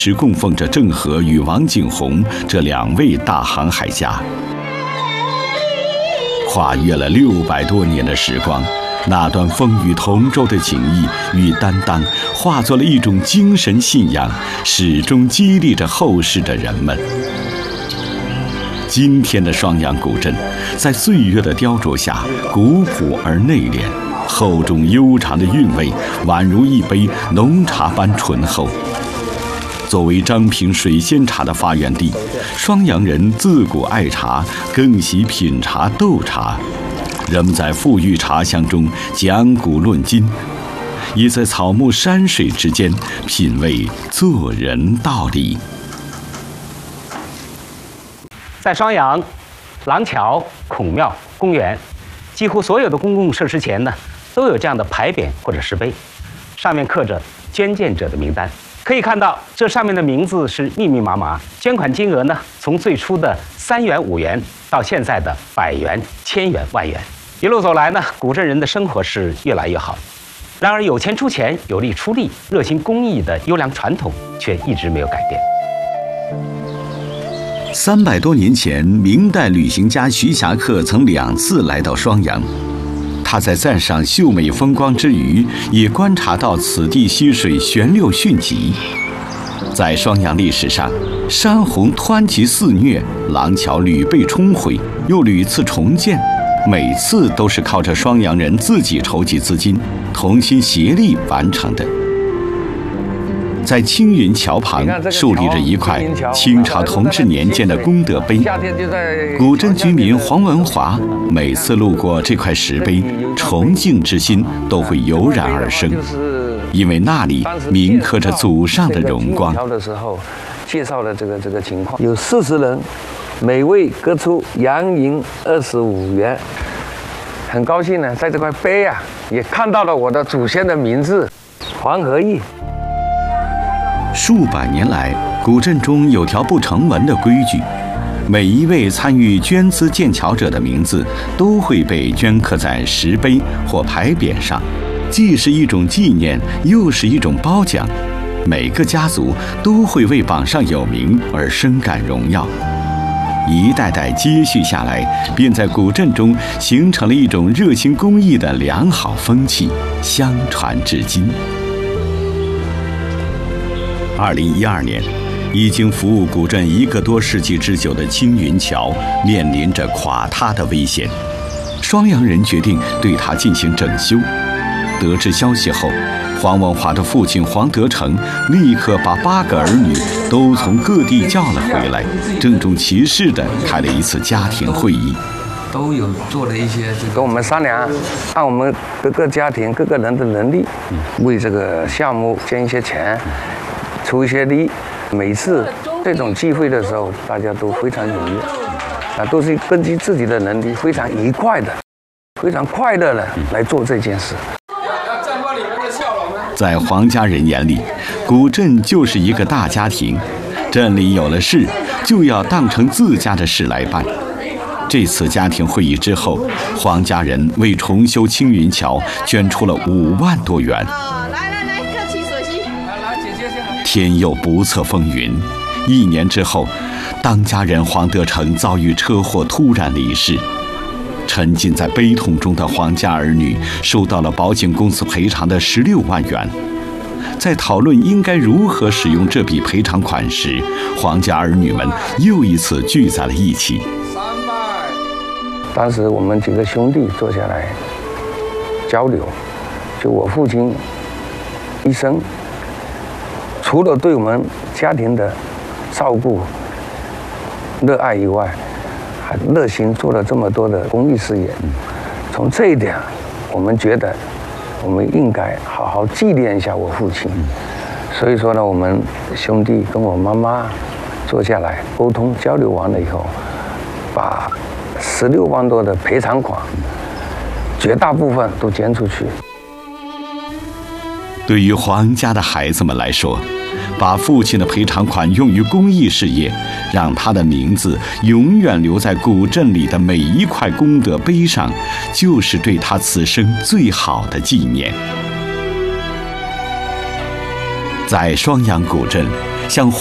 是供奉着郑和与王景洪这2位大航海家。跨越了600多年的时光，那段风雨同舟的情谊与担当，化作了一种精神信仰，始终激励着后世的人们。今天的双阳古镇，在岁月的雕琢下，古朴而内敛，厚重悠长的韵味，宛如一杯浓茶般醇厚。作为张平水仙茶的发源地，双阳人自古爱茶，更喜品茶斗茶。人们在馥郁茶香中讲古论今，也在草木山水之间品味做人道理。 在双阳，廊桥、孔庙、公园，几乎所有的公共设施前呢，都有这样的牌匾或者石碑，上面刻着捐献者的名单。可以看到，这上面的名字是密密麻麻，捐款金额呢，从最初的3元、5元，到现在的100元、1000元、10000元。一路走来呢，古镇人的生活是越来越好。然而，有钱出钱，有力出力，热心公益的优良传统却一直没有改变。 300多年前，明代旅行家徐霞客曾2次来到双阳。他在赞赏秀美风光之余，也观察到此地溪水旋流迅疾。在双阳历史上，山洪湍急肆虐，廊桥屡被冲毁，又屡次重建，每次都是靠着双阳人自己筹集资金，同心协力完成的。在青云桥旁竖立着一块清朝同治年间的功德碑，古镇居民黄文华每次路过这块石碑，崇敬之心都会油然而生，因为那里铭刻着祖上的荣光。 的时候介绍了这个情况，有40人，每位各出洋银25元。很高兴呢，在这块碑啊，也看到了我的祖先的名字黄和义。 数百年来，古镇中有条不成文的规矩，每一位参与捐资建桥者的名字都会被镌刻在石碑或牌匾上，既是一种纪念，又是一种褒奖。每个家族都会为榜上有名而深感荣耀。一代代接续下来，便在古镇中形成了一种热心公益的良好风气，相传至今。2012年，已经服务古镇1个多世纪之久的青云桥面临着垮塌的危险。双阳人决定对它进行整修。得知消息后，黄文华的父亲黄德成立刻把8个儿女都从各地叫了回来，郑重其事地开了一次家庭会议。 都有做了一些跟我们商量，按我们各个家庭各个人的能力，为这个项目捐一些钱，出一些力。每次这种聚会的时候，大家都非常踊跃，都是根据自己的能力，非常愉快的、非常快乐的来做这件事。 在黄家人眼里，古镇就是一个大家庭，镇里有了事，就要当成自家的事来办。这次家庭会议之后，黄家人为重修青云桥捐出了5万多元。天又不测风云，1年之后，当家人黄德成遭遇车祸突然离世。沉浸在悲痛中的黄家儿女收到了保险公司赔偿的16万元。在讨论应该如何使用这笔赔偿款时，黄家儿女们又一次聚在了一起。 当时我们几个兄弟坐下来交流，就我父亲一生除了对我们家庭的照顾、热爱以外，还热心做了这么多的公益事业。从这一点，我们觉得我们应该好好纪念一下我父亲。所以说呢，我们兄弟跟我妈妈坐下来沟通交流完了以后，把16万多的赔偿款，绝大部分都捐出去。 对于黄家的孩子们来说，把父亲的赔偿款用于公益事业，让他的名字永远留在古镇里的每一块功德碑上，就是对他此生最好的纪念。在双阳古镇， 向